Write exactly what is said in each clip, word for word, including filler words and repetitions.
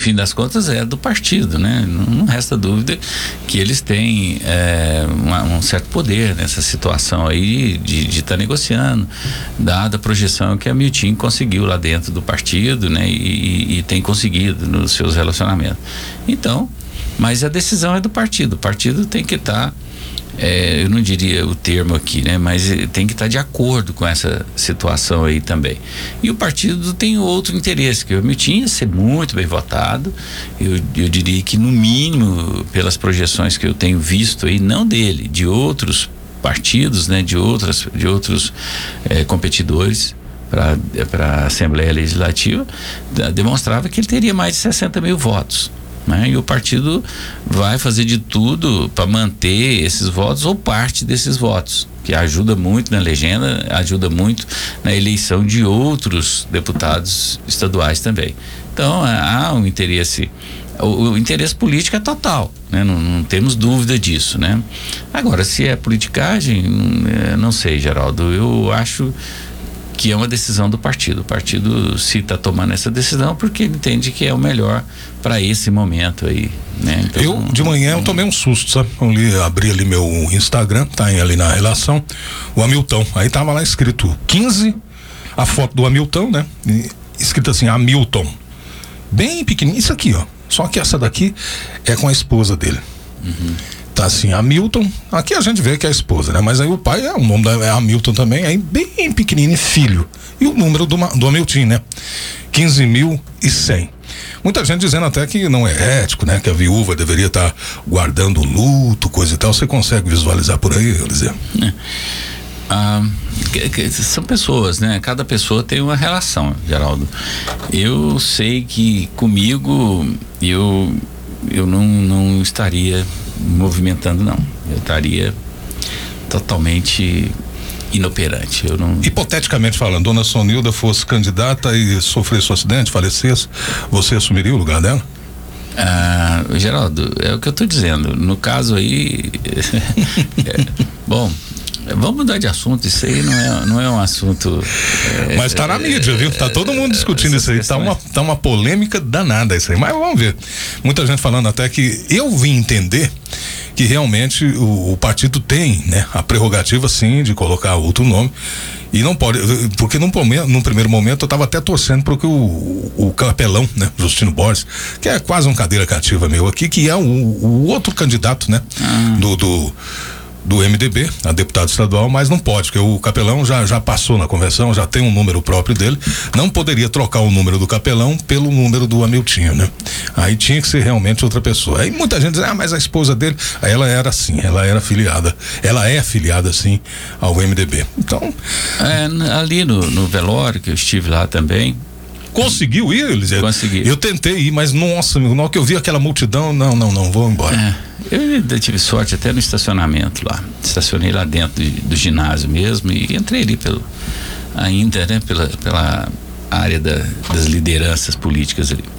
fim das contas é do partido, né? Não, não resta dúvida que eles têm é, uma, um certo poder nessa situação aí de estar tá negociando, dada a projeção que a Miltim conseguiu lá dentro do partido, né? E, e, e tem conseguido nos seus relacionamentos. Então, mas a decisão é do partido. O partido tem que estar, tá, é, eu não diria o termo aqui, né? Mas tem que estar tá de acordo com essa situação aí também. E o partido tem outro interesse, que o Miltim ia ser muito bem votado. Eu, eu diria que no mínimo, pelas projeções que eu tenho visto aí, não dele, de outros partidos, né? De outras, de outros é, competidores para para a Assembleia Legislativa, demonstrava que ele teria mais de sessenta mil votos. Né? E o partido vai fazer de tudo para manter esses votos ou parte desses votos, que ajuda muito na legenda, ajuda muito na eleição de outros deputados estaduais também. Então há um interesse, o, o interesse político é total, né? Não, não temos dúvida disso, né? Agora, se é politicagem, não sei, Geraldo, eu acho que é uma decisão do partido. O partido se está tomando essa decisão porque ele entende que é o melhor para esse momento aí, né? Então, eu, de manhã, eu tomei um susto, sabe? Eu li, abri ali meu Instagram, tá ali na relação, o Hamilton, aí tava lá escrito quinze, a foto do Hamilton, né? E, escrito assim, Hamilton, bem pequenininho, isso aqui, ó, só que essa daqui é com a esposa dele. Uhum. Tá assim, Hamilton, aqui a gente vê que é a esposa, né? Mas aí o pai, é, o nome da, é Hamilton também, aí bem pequenininho, filho. E o número do, do Hamilton, né? quinze mil e cem. Muita gente dizendo até que não é ético, né? Que a viúva deveria estar tá guardando luto, coisa e tal. Você consegue visualizar por aí, Eliseu? É. Ah, que, que, são pessoas, né? Cada pessoa tem uma relação, Geraldo. Eu sei que comigo, eu, eu não, não estaria movimentando, não. Eu estaria totalmente inoperante. Eu não... Hipoteticamente falando, dona Sonilda fosse candidata e sofresse um acidente, falecesse, você assumiria o lugar dela? Ah, Geraldo, é o que eu estou dizendo. No caso aí, é, bom, vamos mudar de assunto. Isso aí não é, não é um assunto. É, mas tá na é, mídia, viu? Tá todo mundo discutindo isso aí. Tá uma, tá uma polêmica danada isso aí. Mas vamos ver. Muita gente falando até que eu vim entender que realmente o, o partido tem, né, a prerrogativa sim de colocar outro nome e não pode, porque num, num primeiro momento eu estava até torcendo para que o, o capelão, né, Justino Borges, que é quase um cadeira cativa meu aqui, que é o, o outro candidato, né, ah. do, do do M D B, a deputado estadual, mas não pode, porque o capelão já, já passou na convenção, já tem um número próprio dele, não poderia trocar o número do capelão pelo número do Hamilton, né? Aí tinha que ser realmente outra pessoa. Aí muita gente diz, ah, mas a esposa dele, aí ela era assim, ela era filiada, ela é filiada sim ao M D B. Então... É, ali no, no velório, que eu estive lá também. Conseguiu ir, Eliseu? Consegui. Eu tentei ir, mas nossa, na hora que eu vi aquela multidão, não, não, não, vou embora. É, eu ainda tive sorte até no estacionamento lá. Estacionei lá dentro de, do ginásio mesmo e entrei ali pelo, ainda, né, pela, pela área da, das lideranças políticas ali.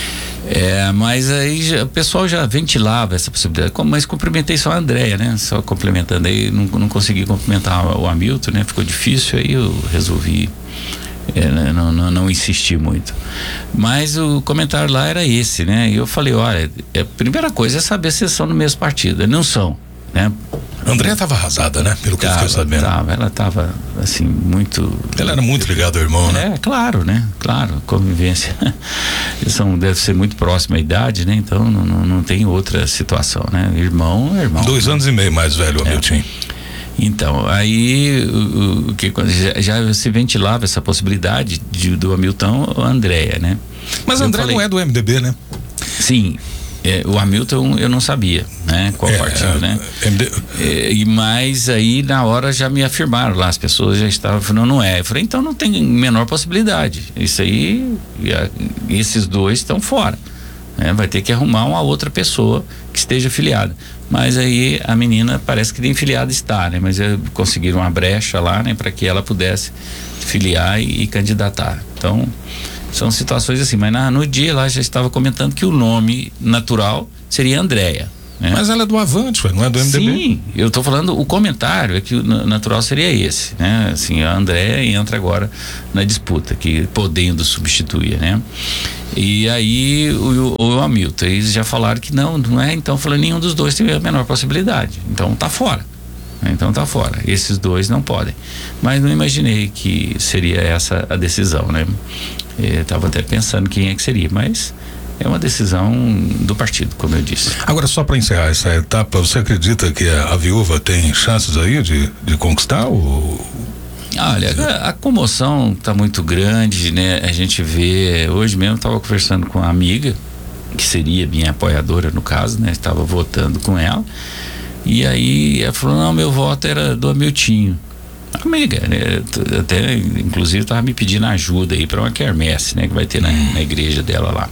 É, mas aí já, o pessoal já ventilava essa possibilidade, mas cumprimentei só a Andréia, né? Só complementando aí, não, não consegui cumprimentar o Hamilton, né? Ficou difícil, aí eu resolvi É, não, não, não insisti muito, mas o comentário lá era esse, né? E eu falei, olha, a primeira coisa é saber se são no mesmo partido. Não são, né? A Andréia estava arrasada, né? Pelo que tava, eu fiquei sabendo. Tava, ela estava assim, muito... Ela era muito ligada ao irmão, né? É, claro, né? Claro, convivência. Eles são, deve ser muito próxima à idade, né? Então não, não, não tem outra situação, né? Irmão é irmão. Dois né? anos e meio mais velho, o Hamilton. É. Então, aí o, o que já, já se ventilava essa possibilidade de, do Hamilton ou Andréia, né? Mas André falei, não é do M D B, né? Sim, é, o Hamilton eu não sabia, né? Qual é, partido, é, né? M D... É, e mais aí na hora já me afirmaram lá, as pessoas já estavam falando, não é. Eu falei, então não tem menor possibilidade. Isso aí, esses dois estão fora. Né? Vai ter que arrumar uma outra pessoa que esteja filiada. Mas aí a menina parece que nem filiada está, né? Mas conseguiram uma brecha lá, né? Para que ela pudesse filiar e, e candidatar. Então, são situações assim. Mas na, no dia lá já estava comentando que o nome natural seria Andréia, Né? Mas ela é do Avante, não é do M D B? Sim, eu estou falando, o comentário é que o natural seria esse, né? Assim, a André entra agora na disputa, que podendo substituir, né? E aí o, o, o Hamilton, eles já falaram que não, não é, então falando, nenhum dos dois tem a menor possibilidade, então tá fora. Então tá fora, esses dois não podem, mas não imaginei que seria essa a decisão, né? Eu tava até pensando quem é que seria, mas é uma decisão do partido, como eu disse. Agora, só para encerrar essa etapa, você acredita que a, a viúva tem chances aí de, de conquistar o... Olha, a, a comoção tá muito grande, né? A gente vê, hoje mesmo estava conversando com uma amiga, que seria minha apoiadora no caso, né? Estava votando com ela, e aí ela falou, não, meu voto era do Hamiltinho. Amiga, né? Até inclusive estava me pedindo ajuda aí para uma quermesse, né? Que vai ter na, na igreja dela lá.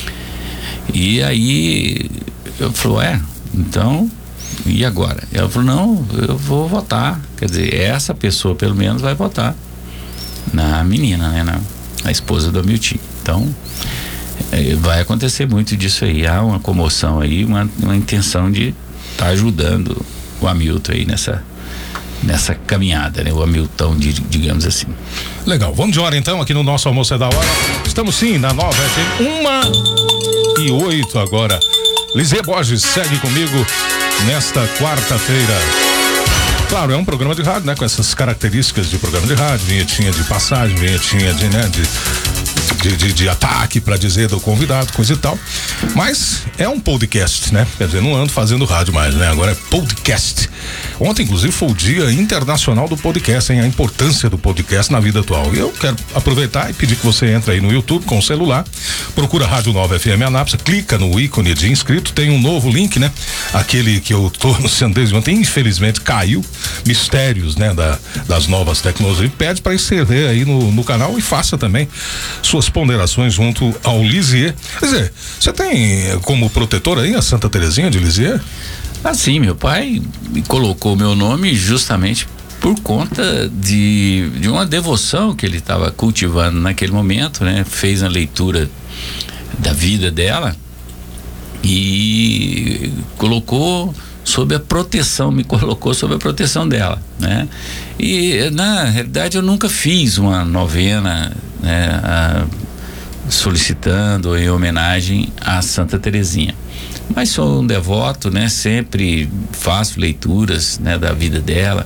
E aí eu falei, é, então, e agora? Ela falou, não, eu vou votar. Quer dizer, essa pessoa pelo menos vai votar na menina, né? Na, na esposa do Hamilton. Então, é, vai acontecer muito disso aí. Há uma comoção aí, uma, uma intenção de estar tá ajudando o Hamilton aí nessa nessa caminhada, né? O Hamilton, digamos assim. Legal, vamos de hora então aqui no nosso Almoço é da Hora. Estamos sim na Nova F M, uma e oito agora. Lizê Borges segue comigo nesta quarta-feira. Claro, é um programa de rádio, né? Com essas características de programa de rádio, vinhetinha de passagem, vinhetinha de, né? De, de, de, de ataque para dizer do convidado, coisa e tal. Mas é um podcast, né? Quer dizer, não ando fazendo rádio mais, né? Agora é podcast. Ontem, inclusive, foi o Dia Internacional do Podcast, hein? A importância do podcast na vida atual. E eu quero aproveitar e pedir que você entre aí no YouTube com o celular, procura Rádio Nova F M Anápolis, clica no ícone de inscrito, tem um novo link, né? Aquele que eu tô anunciando desde ontem, infelizmente caiu, mistérios, né? Da, das novas tecnologias. Pede para inscrever aí no, no canal e faça também suas ponderações junto ao Lisieux. Quer dizer, você tem como protetor aí a Santa Terezinha de Lisieux? Assim, meu pai me colocou meu nome justamente por conta de, de uma devoção que ele estava cultivando naquele momento, né? Fez uma leitura da vida dela e colocou sob a proteção, me colocou sob a proteção dela, né? E na realidade eu nunca fiz uma novena, né? A, solicitando em homenagem a Santa Terezinha. Mas sou um devoto, né? Sempre faço leituras, né? Da vida dela,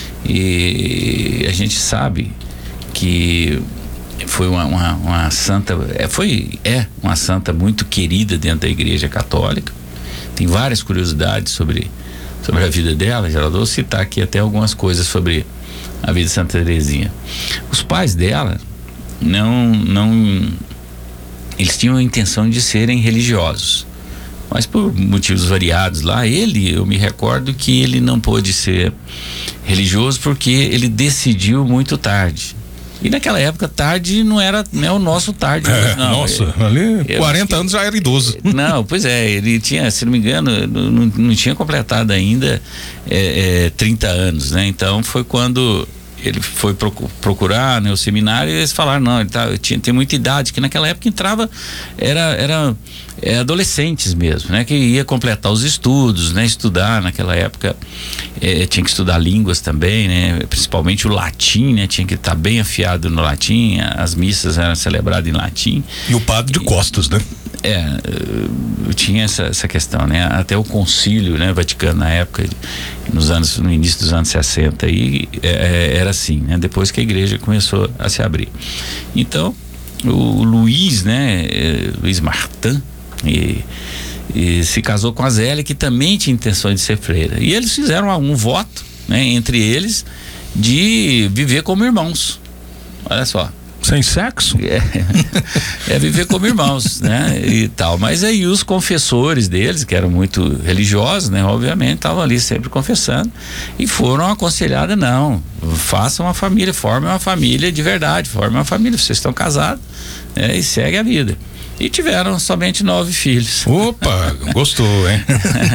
e a gente sabe que foi uma, uma, uma santa, é, foi, é uma santa muito querida dentro da Igreja Católica. Tem várias curiosidades sobre, sobre a vida dela. Já vou citar aqui até algumas coisas sobre a vida de Santa Terezinha. Os pais dela não, não, eles tinham a intenção de serem religiosos, mas por motivos variados lá, ele, eu me recordo que ele não pôde ser religioso porque ele decidiu muito tarde. E naquela época, tarde não era, não é o nosso tarde. É, não. Nossa, ele, ali quarenta anos já era idoso. Não, pois é, ele tinha, se não me engano, não, não tinha completado ainda é, é, trinta anos, né? Então foi quando ele foi procurar, né, o seminário, e eles falaram, não, ele tá, tinha, tem muita idade, que naquela época entrava, era, era é, adolescentes mesmo, né, que ia completar os estudos, né, estudar naquela época, é, tinha que estudar línguas também, né, principalmente o latim, né, tinha que estar tá bem afiado no latim, as missas eram celebradas em latim. E o padre de costas, né? É, eu tinha essa, essa questão, né? Até o concílio, né, Vaticano na época, nos anos, no início dos anos sessenta, aí é, era assim, né? Depois que a igreja começou a se abrir. Então, o, o Luiz, né, é, Luiz Martin, e, e se casou com a Zélia, que também tinha intenção de ser freira. E eles fizeram um, um voto, né, entre eles, de viver como irmãos. Olha só. Sem sexo? É, é viver como irmãos, né? E tal. Mas aí os confessores deles, que eram muito religiosos, né? Obviamente, estavam ali sempre confessando e foram aconselhados, não, façam uma família, formem uma família de verdade, formem uma família, vocês estão casados, né? E segue a vida. E tiveram somente nove filhos. Opa, gostou, hein?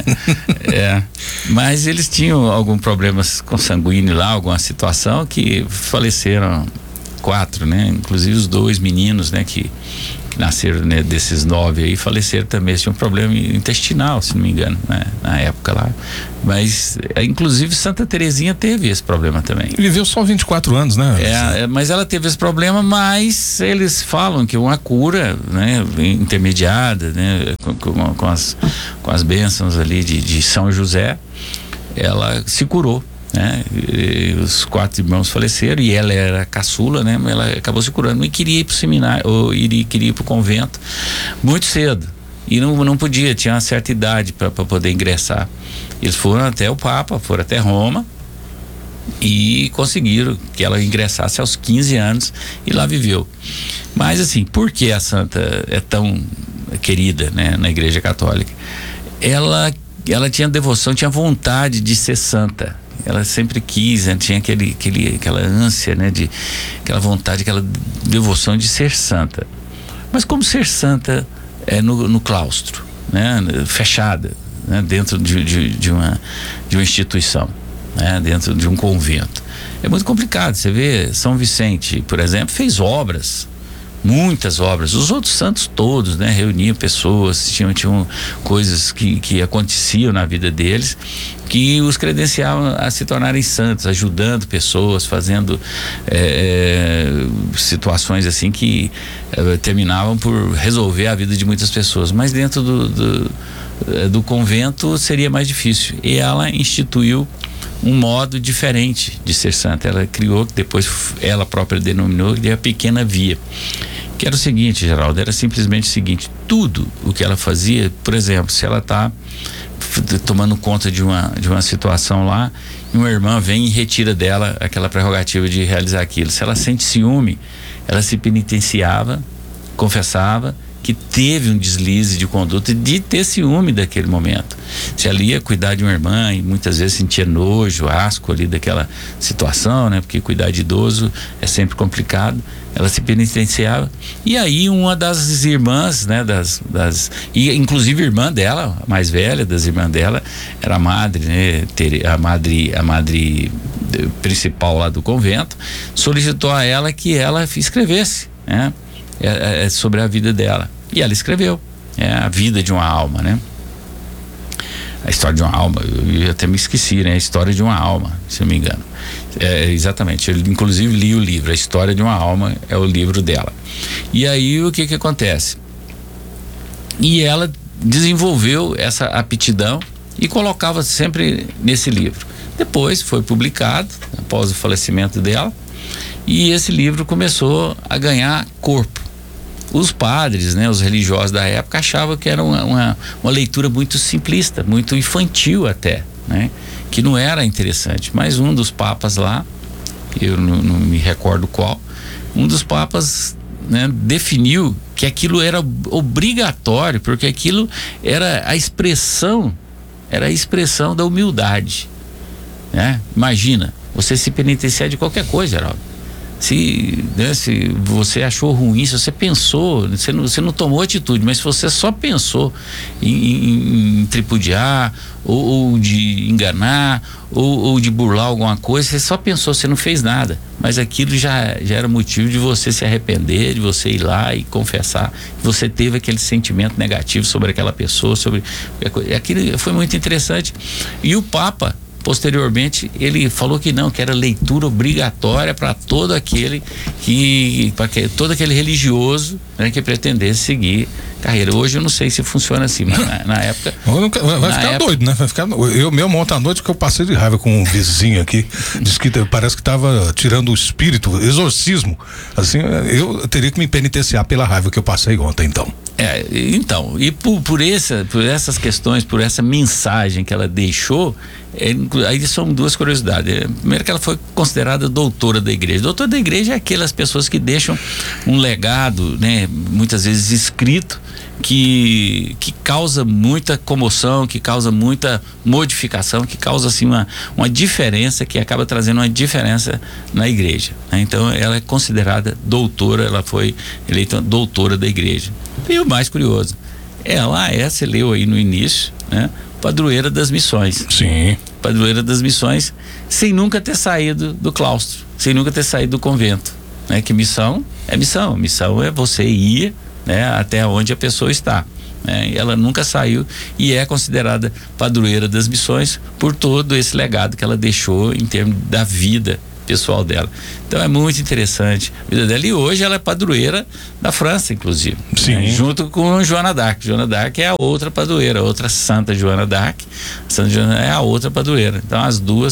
É, mas eles tinham algum problemas consanguíneo lá, alguma situação que faleceram quatro, né? Inclusive os dois meninos, né? Que, que nasceram, né, desses nove aí, faleceram também. Eles tinham um problema intestinal, se não me engano, né, na época lá. Mas, inclusive, Santa Terezinha teve esse problema também. Viveu só vinte e quatro anos, né? É, é, mas ela teve esse problema, mas eles falam que uma cura, né, intermediada, né, com, com, com, as, com as bênçãos ali de, de São José, ela se curou. Né? E os quatro irmãos faleceram e ela era caçula, né? Mas ela acabou se curando e queria ir para o seminário, ou iria, queria ir para o convento muito cedo e não, não podia, tinha uma certa idade para poder ingressar. Eles foram até o Papa, foram até Roma e conseguiram que ela ingressasse aos quinze anos e lá viveu. Mas assim, por que a santa é tão querida, né, na Igreja Católica? Ela, ela tinha devoção, tinha vontade de ser santa. Ela sempre quis, né? Tinha aquele, aquele, aquela ânsia, né? De, aquela vontade, aquela devoção de ser santa. Mas como ser santa é no, no claustro, né? Fechada, né? Dentro de, de, de, uma, de uma instituição, né? Dentro de um convento. É muito complicado. Você vê, São Vicente, por exemplo, fez obras, muitas obras. Os outros santos todos, né? Reuniam pessoas, tinham, tinham coisas que, que aconteciam na vida deles que os credenciavam a se tornarem santos, ajudando pessoas, fazendo é, situações assim que é, terminavam por resolver a vida de muitas pessoas. Mas dentro do, do, do convento seria mais difícil. E ela instituiu um modo diferente de ser santa. Ela criou, que depois ela própria denominou, de a pequena via. Que era o seguinte, Geraldo, era simplesmente o seguinte: tudo o que ela fazia, por exemplo, se ela está tomando conta de uma, de uma situação lá, e uma irmã vem e retira dela aquela prerrogativa de realizar aquilo. Se ela sente ciúme, ela se penitenciava, confessava que teve um deslize de conduta de ter ciúme daquele momento. Se ela ia cuidar de uma irmã e muitas vezes sentia nojo, asco ali daquela situação, né? Porque cuidar de idoso é sempre complicado. Ela se penitenciava e aí uma das irmãs, né? Das, das, e inclusive a irmã dela, a mais velha das irmãs dela, era a madre, né? A madre, a madre principal lá do convento, solicitou a ela que ela escrevesse, né? É, é sobre a vida dela. E ela escreveu, é a vida de uma alma, né? A história de uma alma, eu, eu até me esqueci, né? A história de uma alma, se não me engano. É, exatamente, eu inclusive li o livro, A História de uma Alma é o livro dela. E aí o que que acontece? E ela desenvolveu essa aptidão e colocava sempre nesse livro. Depois foi publicado, após o falecimento dela, e esse livro começou a ganhar corpo. Os padres, né, os religiosos da época achavam que era uma, uma, uma leitura muito simplista, muito infantil até, né, que não era interessante. Mas um dos papas lá, eu não, não me recordo qual, um dos papas, né, definiu que aquilo era obrigatório, porque aquilo era a expressão, era a expressão da humildade, né? Imagina, você se penitenciar de qualquer coisa, Geraldo. Se, né, se você achou ruim, se você pensou, você não, você não tomou atitude, mas se você só pensou em, em, em tripudiar ou, ou de enganar ou, ou de burlar alguma coisa, você só pensou, você não fez nada, mas aquilo já, já era motivo de você se arrepender, de você ir lá e confessar que você teve aquele sentimento negativo sobre aquela pessoa, sobre aquilo. Foi muito interessante. E o Papa, posteriormente, ele falou que não, que era leitura obrigatória para todo aquele que, para que todo aquele religioso, né, que pretendesse seguir carreira. Hoje eu não sei se funciona assim, mas na, na época vai, vai ficar época, doido, né? Vai ficar, eu mesmo ontem à noite que eu passei de raiva com um vizinho aqui, disse que parece que estava tirando o espírito, exorcismo. Assim, eu teria que me penitenciar pela raiva que eu passei ontem, então. É, então, e por, por, essa, por essas questões, por essa mensagem que ela deixou, é, aí são duas curiosidades. É, primeiro, que ela foi considerada doutora da igreja. Doutora da igreja é aquelas pessoas que deixam um legado, né, muitas vezes escrito, que, que causa muita comoção, que causa muita modificação, que causa assim uma, uma diferença, que acaba trazendo uma diferença na igreja, né? Então ela é considerada doutora, ela foi eleita doutora da igreja. E o mais curioso, ela é, você leu aí no início, né, padroeira das missões. Sim. Padroeira das missões, sem nunca ter saído do claustro, sem nunca ter saído do convento, né? Que missão é missão, missão é você ir né, até onde a pessoa está. Né? E ela nunca saiu e é considerada padroeira das missões por todo esse legado que ela deixou em termos da vida pessoal dela. Então é muito interessante a vida dela, e hoje ela é padroeira da França, inclusive. Sim. Né? Junto com Joana d'Arc. Joana d'Arc é a outra padroeira, a outra Santa Joana d'Arc. Santa Joana é a outra padroeira. Então as duas